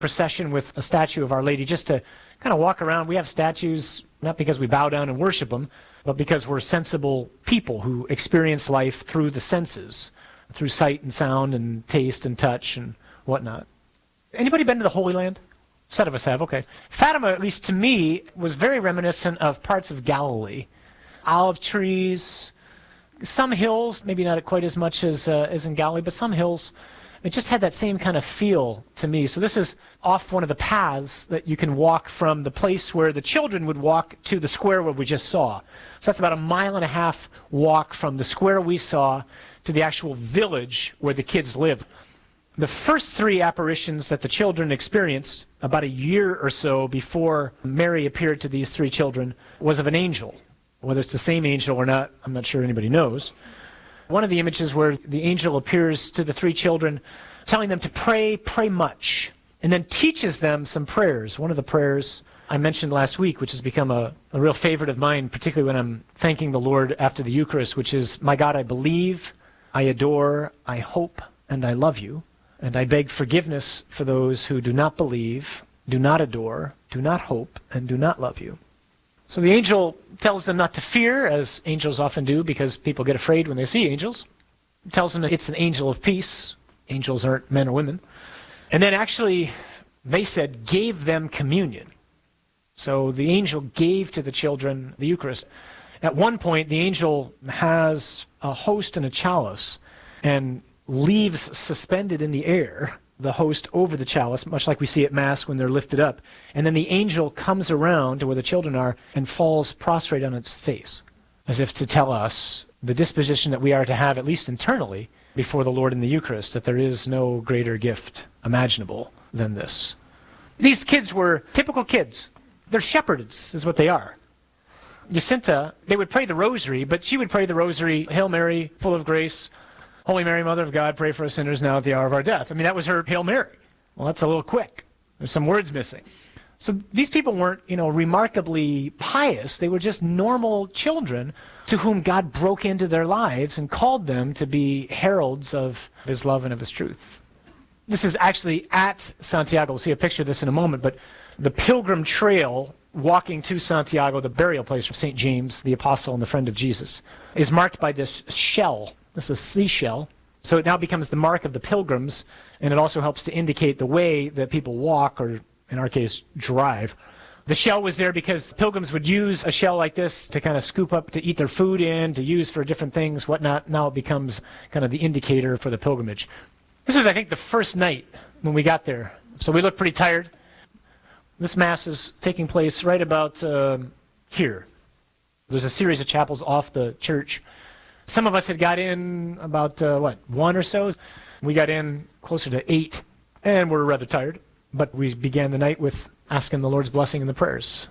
procession with a statue of Our Lady just to kind of walk around. We have statues not because we bow down and worship them, but because we're sensible people who experience life through the senses, through sight and sound and taste and touch and whatnot. Anybody been to the Holy Land? A set of us have, okay. Fatima, at least to me, was very reminiscent of parts of Galilee. Olive trees, some hills, maybe not quite as much as in Galilee, but some hills. It just had that same kind of feel to me. So this is off one of the paths that you can walk from the place where the children would walk to the square where we just saw. So that's about a 1.5 mile walk from the square we saw to the actual village where the kids live. The first 3 apparitions that the children experienced about a year or so before Mary appeared to these 3 children was of an angel. Whether it's the same angel or not, I'm not sure anybody knows. One of the images where the angel appears to the 3 children, telling them to pray much, and then teaches them some prayers. One of the prayers I mentioned last week, which has become a real favorite of mine, particularly when I'm thanking the Lord after the Eucharist, which is, "My God, I believe, I adore, I hope, and I love you, and I beg forgiveness for those who do not believe, do not adore, do not hope, and do not love you." So the angel tells them not to fear, as angels often do, because people get afraid when they see angels. He tells them that it's an angel of peace. Angels aren't men or women. And then actually, they said, gave them communion. So the angel gave to the children the Eucharist. At one point, the angel has a host and a chalice and leaves suspended in the air the host over the chalice, much like we see at Mass when they're lifted up. And then the angel comes around to where the children are and falls prostrate on its face, as if to tell us the disposition that we are to have, at least internally, before the Lord in the Eucharist, that there is no greater gift imaginable than this. These kids were typical kids. They're shepherds, is what they are. Jacinta, they would pray the rosary, but she would pray the rosary, "Hail Mary, full of grace, Holy Mary, Mother of God, pray for us sinners now at the hour of our death." I mean, that was her Hail Mary. Well, that's a little quick. There's some words missing. So these people weren't, remarkably pious. They were just normal children to whom God broke into their lives and called them to be heralds of his love and of his truth. This is actually at Santiago. We'll see a picture of this in a moment, but the pilgrim trail walking to Santiago, the burial place of St. James, the apostle and the friend of Jesus, is marked by this shell. This is a seashell. So it now becomes the mark of the pilgrims, and it also helps to indicate the way that people walk, or in our case, drive. The shell was there because pilgrims would use a shell like this to kind of scoop up, to eat their food in, to use for different things, whatnot. Now it becomes kind of the indicator for the pilgrimage. This is, I think, the first night when we got there. So we look pretty tired. This Mass is taking place right about here. There's a series of chapels off the church. Some of us had got in about, 1 or so. We got in closer to 8, and we're rather tired. But we began the night with asking the Lord's blessing and the prayers.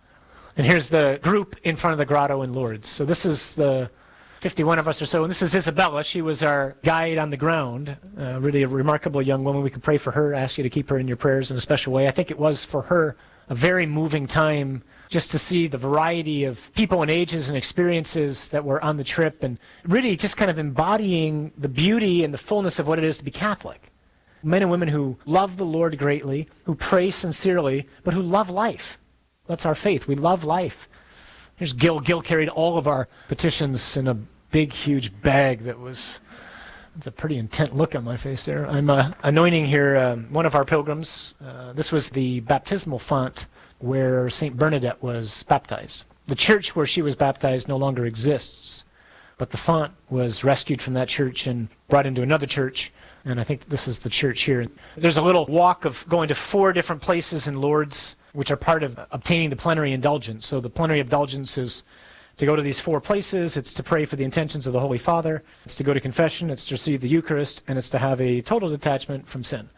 And here's the group in front of the grotto in Lourdes. So this is the 51 of us or so, and this is Isabella. She was our guide on the ground, really a remarkable young woman. We could pray for her, ask you to keep her in your prayers in a special way. I think it was for her a very moving time just to see the variety of people and ages and experiences that were on the trip, and really just kind of embodying the beauty and the fullness of what it is to be Catholic. Men and women who love the Lord greatly, who pray sincerely, but who love life. That's our faith. We love life. Here's Gil. Gil carried all of our petitions in a big, huge bag that was... It's a pretty intent look on my face there. I'm anointing here one of our pilgrims. This was the baptismal font where St. Bernadette was baptized. The church where she was baptized no longer exists, but the font was rescued from that church and brought into another church, and I think this is the church here. There's a little walk of going to 4 different places in Lourdes, which are part of obtaining the plenary indulgence. So the plenary indulgence is to go to these 4 places. It's to pray for the intentions of the Holy Father. It's to go to confession. It's to receive the Eucharist. And it's to have a total detachment from sin.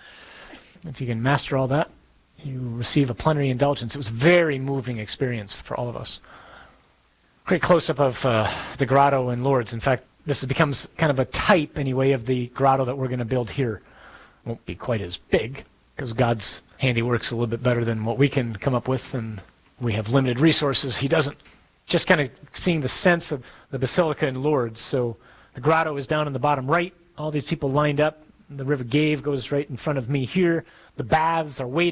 If you can master all that, you receive a plenary indulgence. It was a very moving experience for all of us. Great close-up of the grotto in Lourdes. In fact, this becomes kind of a type, anyway, of the grotto that we're going to build here. Won't be quite as big, because God's handiwork's a little bit better than what we can come up with, and we have limited resources. He doesn't. Just kind of seeing the sense of the Basilica in Lourdes. So the grotto is down in the bottom right. All these people lined up. The River Gave goes right in front of me here. The baths are way